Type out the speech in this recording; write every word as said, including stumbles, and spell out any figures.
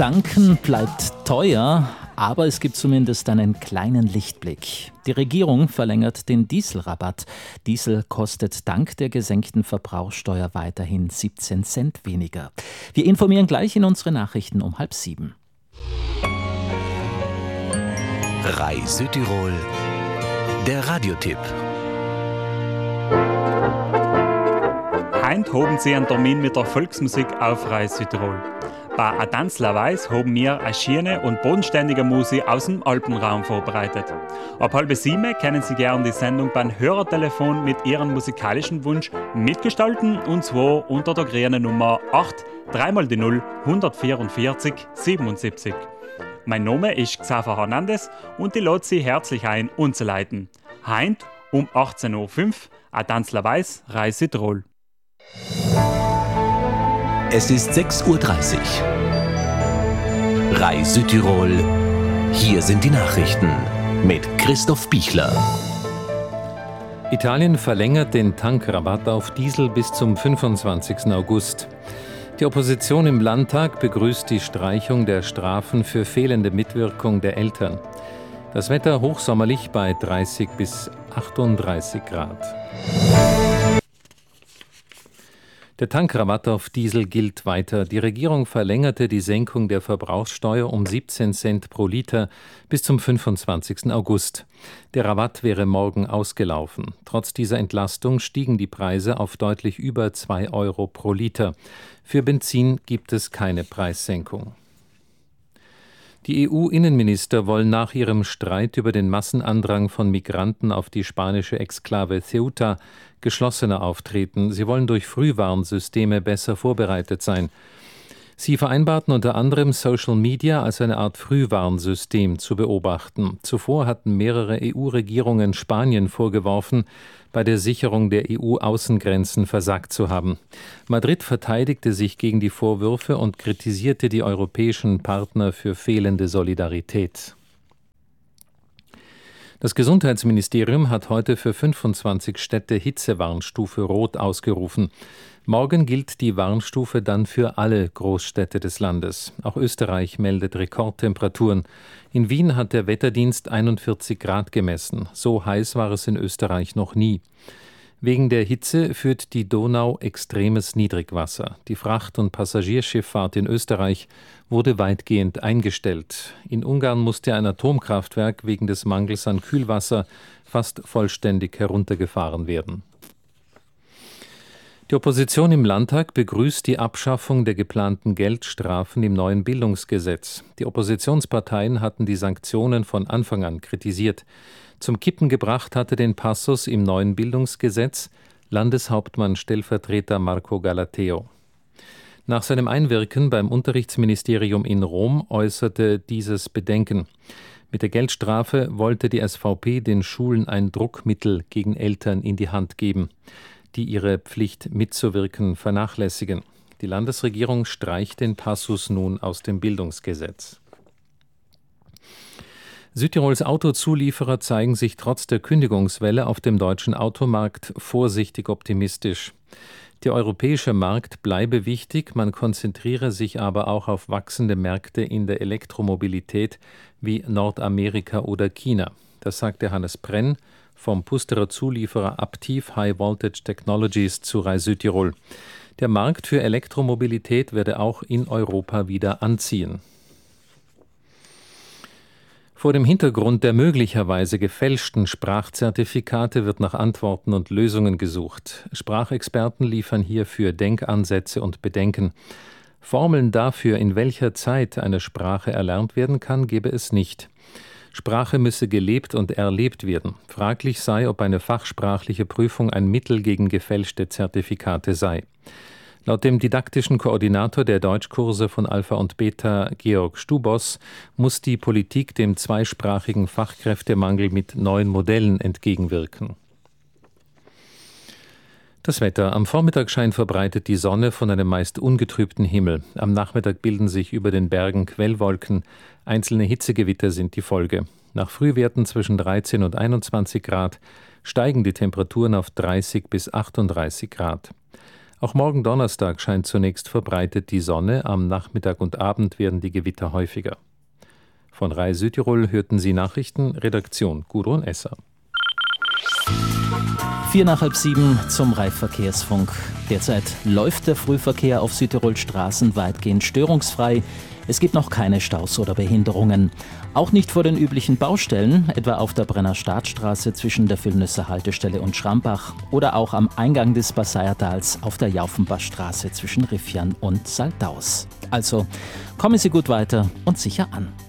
Tanken bleibt teuer, aber es gibt zumindest einen kleinen Lichtblick. Die Regierung verlängert den Dieselrabatt. Diesel kostet dank der gesenkten Verbrauchssteuer weiterhin siebzehn Cent weniger. Wir informieren gleich in unsere Nachrichten um halb sieben. R A I Südtirol, der Radiotipp. Heint haben Sie einen Termin mit der Volksmusik auf R A I Südtirol. Bei A Tanz la Weiß haben wir eine schöne und bodenständige Musik aus dem Alpenraum vorbereitet. Ab halb sieben können Sie gerne die Sendung beim Hörertelefon mit Ihrem musikalischen Wunsch mitgestalten, und zwar unter der grünen Nummer acht drei mal die null hundertvierundvierzig siebenundsiebzig. Mein Name ist Xaver Hernandez und ich lade Sie herzlich ein, uns zu leiten. Heint um achtzehn Uhr fünf, A Tanz la Weiß, R A I Südtirol. Es ist sechs Uhr dreißig. R A I Südtirol. Hier sind die Nachrichten mit Christoph Bichler. Italien verlängert den Tankrabatt auf Diesel bis zum fünfundzwanzigsten August. Die Opposition im Landtag begrüßt die Streichung der Strafen für fehlende Mitwirkung der Eltern. Das Wetter hochsommerlich bei dreißig bis achtunddreißig Grad. Der Tankrabatt auf Diesel gilt weiter. Die Regierung verlängerte die Senkung der Verbrauchssteuer um siebzehn Cent pro Liter bis zum fünfundzwanzigsten August. Der Rabatt wäre morgen ausgelaufen. Trotz dieser Entlastung stiegen die Preise auf deutlich über zwei Euro pro Liter. Für Benzin gibt es keine Preissenkung. Die E U-Innenminister wollen nach ihrem Streit über den Massenandrang von Migranten auf die spanische Exklave Ceuta geschlossener auftreten. Sie wollen durch Frühwarnsysteme besser vorbereitet sein. Sie vereinbarten unter anderem, Social Media als eine Art Frühwarnsystem zu beobachten. Zuvor hatten mehrere E U-Regierungen Spanien vorgeworfen, bei der Sicherung der E U-Außengrenzen versagt zu haben. Madrid verteidigte sich gegen die Vorwürfe und kritisierte die europäischen Partner für fehlende Solidarität. Das Gesundheitsministerium hat heute für fünfundzwanzig Städte Hitzewarnstufe Rot ausgerufen. Morgen gilt die Warnstufe dann für alle Großstädte des Landes. Auch Österreich meldet Rekordtemperaturen. In Wien hat der Wetterdienst einundvierzig Grad gemessen. So heiß war es in Österreich noch nie. Wegen der Hitze führt die Donau extremes Niedrigwasser. Die Fracht- und Passagierschifffahrt in Österreich wurde weitgehend eingestellt. In Ungarn musste ein Atomkraftwerk wegen des Mangels an Kühlwasser fast vollständig heruntergefahren werden. Die Opposition im Landtag begrüßt die Abschaffung der geplanten Geldstrafen im neuen Bildungsgesetz. Die Oppositionsparteien hatten die Sanktionen von Anfang an kritisiert. Zum Kippen gebracht hatte den Passus im neuen Bildungsgesetz Landeshauptmann Stellvertreter Marco Galateo. Nach seinem Einwirken beim Unterrichtsministerium in Rom äußerte dieses Bedenken. Mit der Geldstrafe wollte die S V P den Schulen ein Druckmittel gegen Eltern in die Hand geben, die ihre Pflicht mitzuwirken vernachlässigen. Die Landesregierung streicht den Passus nun aus dem Bildungsgesetz. Südtirols Autozulieferer zeigen sich trotz der Kündigungswelle auf dem deutschen Automarkt vorsichtig optimistisch. Der europäische Markt bleibe wichtig, man konzentriere sich aber auch auf wachsende Märkte in der Elektromobilität wie Nordamerika oder China. Das sagte Hannes Prenn vom Pusterer Zulieferer Aptiv High Voltage Technologies zu R A I Südtirol. Der Markt für Elektromobilität werde auch in Europa wieder anziehen. Vor dem Hintergrund der möglicherweise gefälschten Sprachzertifikate wird nach Antworten und Lösungen gesucht. Sprachexperten liefern hierfür Denkansätze und Bedenken. Formeln dafür, in welcher Zeit eine Sprache erlernt werden kann, gebe es nicht. Sprache müsse gelebt und erlebt werden. Fraglich sei, ob eine fachsprachliche Prüfung ein Mittel gegen gefälschte Zertifikate sei. Laut dem didaktischen Koordinator der Deutschkurse von Alpha und Beta, Georg Stubos, muss die Politik dem zweisprachigen Fachkräftemangel mit neuen Modellen entgegenwirken. Das Wetter. Am Vormittag scheint verbreitet die Sonne von einem meist ungetrübten Himmel. Am Nachmittag bilden sich über den Bergen Quellwolken. Einzelne Hitzegewitter sind die Folge. Nach Frühwerten zwischen dreizehn und einundzwanzig Grad steigen die Temperaturen auf dreißig bis achtunddreißig Grad. Auch morgen Donnerstag scheint zunächst verbreitet die Sonne, am Nachmittag und Abend werden die Gewitter häufiger. Von R A I Südtirol hörten Sie Nachrichten, Redaktion Gudrun Esser. Vier nach halb sieben zum R A I Verkehrsfunk. Derzeit läuft der Frühverkehr auf Südtirols Straßen weitgehend störungsfrei. Es gibt noch keine Staus oder Behinderungen. Auch nicht vor den üblichen Baustellen, etwa auf der Brenner Startstraße zwischen der Villnösser Haltestelle und Schrambach oder auch am Eingang des Basseiertals auf der Jaufenbachstraße zwischen Riffian und Saldaus. Also kommen Sie gut weiter und sicher an.